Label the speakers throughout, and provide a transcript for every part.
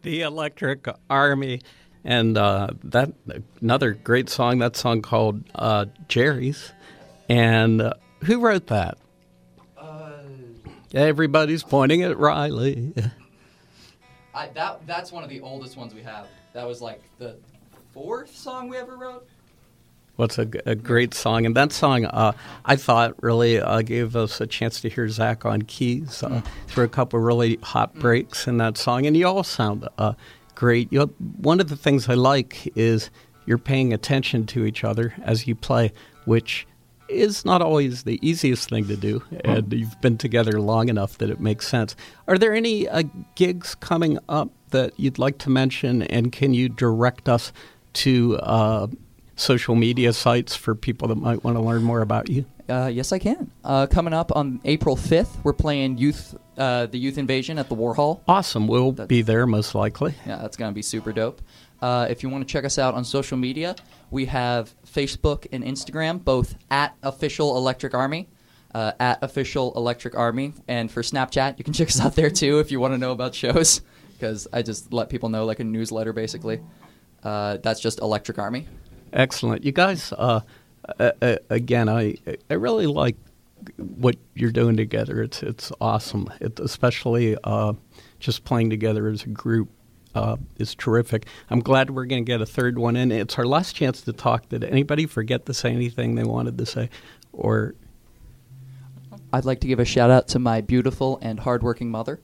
Speaker 1: The Electric Army. And that another great song, that song called Jerry's. And who wrote that? Everybody's pointing at Riley.
Speaker 2: That's one of the oldest ones we have. That was like the 4th song we ever wrote.
Speaker 1: What's a great song. And that song, I thought, really gave us a chance to hear Zach on keys through a couple really hot breaks in that song. And you all sound great. One of the things I like is you're paying attention to each other as you play, which is not always the easiest thing to do. And you've been together long enough that it makes sense. Are there any gigs coming up that you'd like to mention? And can you direct us to social media sites for people that might want to learn more about you?
Speaker 2: Yes, I can. Coming up on April 5th, we're playing the Youth Invasion at the Warhol.
Speaker 1: Awesome. We'll be there most likely.
Speaker 2: Yeah, that's going to be super dope. If you want to check us out on social media, we have Facebook and Instagram, both at Official Electric Army, at Official Electric Army. And for Snapchat, you can check us out there too if you want to know about shows, because I just let people know like a newsletter basically. That's just Electric Army.
Speaker 1: Excellent. You guys, again, I really like what you're doing together. It's awesome. Especially just playing together as a group is terrific. I'm glad we're going to get a third one in. It's our last chance to talk. Did anybody forget to say anything they wanted to say? Or
Speaker 2: I'd like to give a shout out to my beautiful and hardworking mother.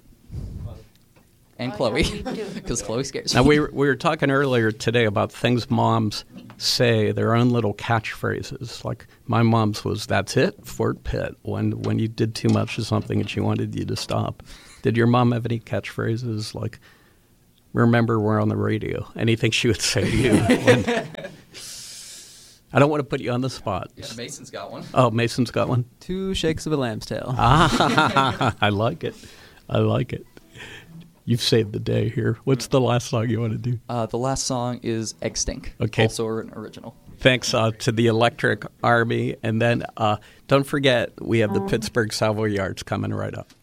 Speaker 2: And Chloe, because Chloe scares me.
Speaker 1: Now, we were talking earlier today about things moms say, their own little catchphrases. Like my mom's was, "That's it, Fort Pitt," when you did too much of something and she wanted you to stop. Did your mom have any catchphrases like, "Remember, we're on the radio"? Anything she would say to you? I don't want to put you on the spot.
Speaker 2: Yeah, Mason's got one.
Speaker 1: Oh, Mason's got one?
Speaker 3: 2 shakes of a lamb's tail.
Speaker 1: I like it. I like it. You've saved the day here. What's the last song you want to do?
Speaker 2: The last song is Egg Stink.
Speaker 1: Okay.
Speaker 2: Also an original.
Speaker 1: Thanks to the Electric Army. And then don't forget, we have the Pittsburgh Savoyards coming right up.